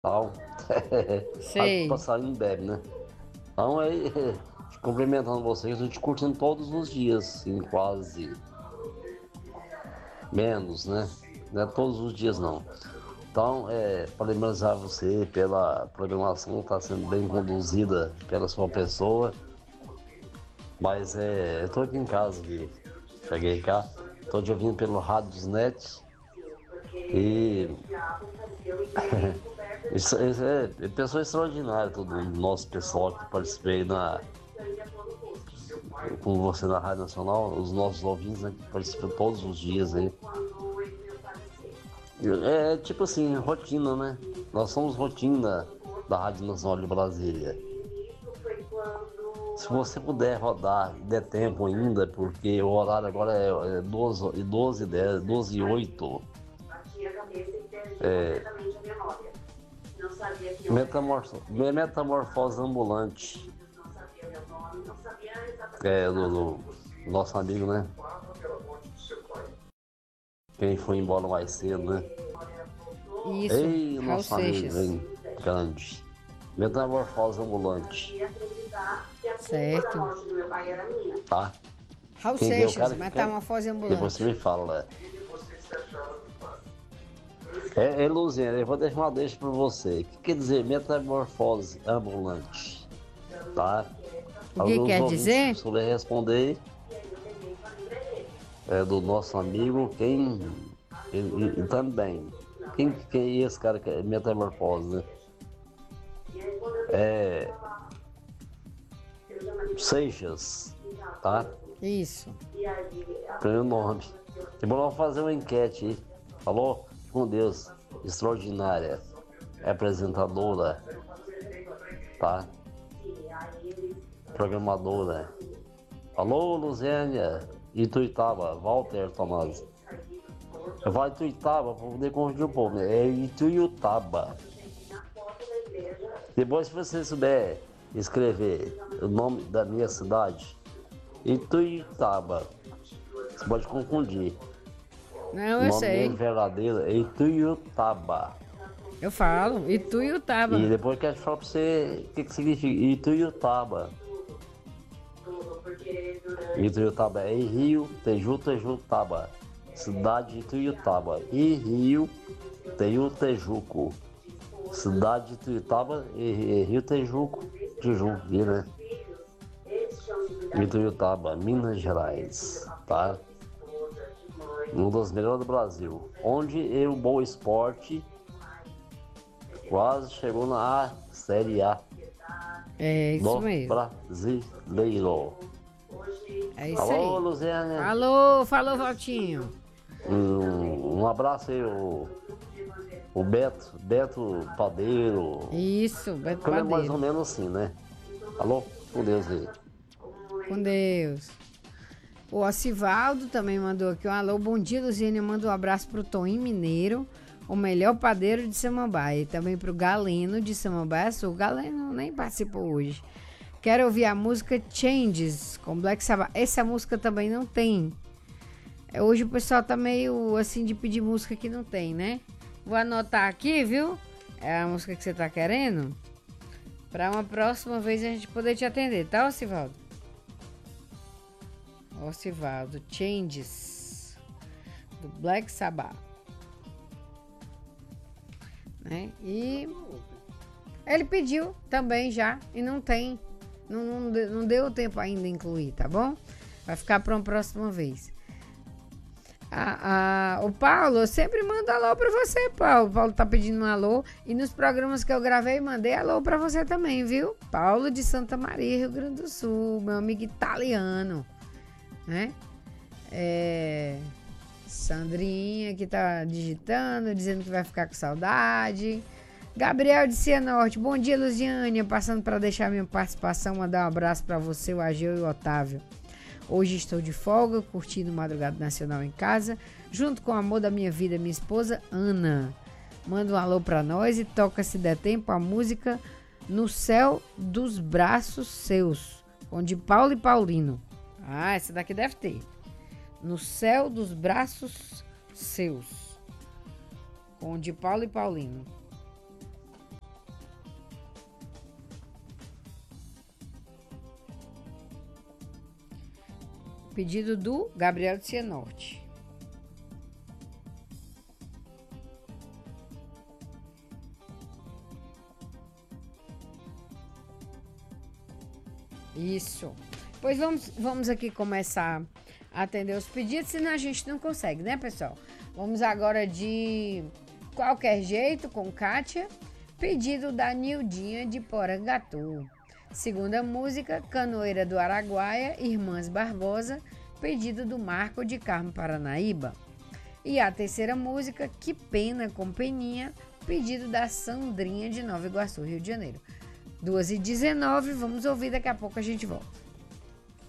tal. Sabe que Sei. passarinho bebe, né? Então aí, cumprimentando vocês, a gente curtindo todos os dias, assim, quase menos, né? Não é todos os dias não. Então, parabenizar você pela programação que está sendo bem conduzida pela sua pessoa. Mas eu tô aqui em casa, aqui. Cheguei cá, tô te ouvindo pelo Radiosnet e isso é pessoa extraordinária, todo o nosso pessoal que participei com você na Rádio Nacional, os nossos ouvintes, né, que participam todos os dias aí. É tipo assim, rotina, né? Nós somos rotina da Rádio Nacional de Brasília. Se você puder rodar e der tempo ainda, porque o horário agora é 12 e 12 10, 12 e 8. É, metamorfose ambulante. Do nosso amigo, né? Quem foi embora mais cedo, né? Isso, Ei, o Raul nosso amigo, Seixas. hein? Grande. Metamorfose ambulante. Certo. Tá? Raul Quem que é o Seixas, cara que quer? Metamorfose Depois você Ambulante. me fala, né? Luzinha, eu vou deixar uma deixa pra você. O que quer dizer metamorfose ambulante? Tá? O Para que os quer ouvintes dizer? souber responder, do nosso amigo, quem e também. Quem é esse cara que é metamorfose, né? É Seixas, tá? Isso. Primeiro nome. E vamos fazer uma enquete aí. Falou? Com Deus. Extraordinária. É apresentadora, tá? Programadora. Alô, Luzênia. Ituitaba, Walter Tomás. Vai Ituitaba para poder confundir o povo, né? É Ituiutaba. Depois, se você souber escrever o nome da minha cidade, Ituiutaba, você pode confundir. Não, O eu nome mesmo sei. verdadeiro é Ituiutaba. Eu falo. E Ituiutaba. depois eu quero falar pra você o que significa Ituiutaba. Ituiutaba é Rio, Teju, Tejutaba. Cidade de Ituiutaba. E Rio, Teju, Tejuco. Cidade de Ituiutaba e Rio Tejuco. Tijuco, né? Ituiutaba, Minas Gerais, tá? Um dos melhores do Brasil. Onde o Boa Esporte quase chegou na Série A É isso do mesmo. Brasileiro. É isso Alô, aí. Luziane. Falou, falou, Valtinho. Um abraço aí, o Beto Padeiro. Isso, Beto Como é mais ou Padeiro. menos assim, né? Alô, com Deus aí. Com Deus. O Ocivaldo também mandou aqui um alô. Bom dia, Luziane. Manda um abraço pro Toim Mineiro, o melhor padeiro de Samambaia. E também pro Galeno de Samambaia Sul. O Galeno nem participou hoje. Quero ouvir a música Changes com Black Sabbath. Essa música também não tem. Hoje o pessoal tá meio assim de pedir música que não tem, né? Vou anotar aqui, viu? É a música que você tá querendo. Pra uma próxima vez a gente poder te atender, tá, Ocivaldo? Ocivaldo, Changes, do Black Sabbath. Né? E ele pediu também já, e não tem. Não deu tempo ainda de incluir, tá bom? Vai ficar para uma próxima vez. O Paulo, eu sempre mando alô pra você, Paulo. O Paulo tá pedindo um alô. E nos programas que eu gravei, mandei alô pra você também, viu? Paulo de Santa Maria, Rio Grande do Sul, meu amigo italiano, né? Sandrinha que tá digitando, dizendo que vai ficar com saudade. Gabriel de Cianorte, bom dia, Luziânia. Passando para deixar minha participação, mandar um abraço para você, o Ageu e o Otávio. Hoje estou de folga, curtindo o Madrugada Nacional em casa, junto com o amor da minha vida, minha esposa, Ana. Manda um alô para nós e toca, se der tempo, a música No Céu dos Braços Seus, onde Paulo e Paulino. Ah, essa daqui deve ter. No Céu dos Braços Seus, onde Paulo e Paulino. Pedido do Gabriel de Cianorte. Isso. Pois vamos aqui começar a atender os pedidos, senão a gente não consegue, né, pessoal? Vamos agora de Qualquer Jeito com Kátia. Pedido da Nildinha de Porangatu. Segunda música, Canoeira do Araguaia, Irmãs Barbosa. Pedido do Marco de Carmo, Paranaíba. E a terceira música, Que Pena com Peninha. Pedido da Sandrinha de Nova Iguaçu, Rio de Janeiro. 2h19, vamos ouvir, daqui a pouco a gente volta.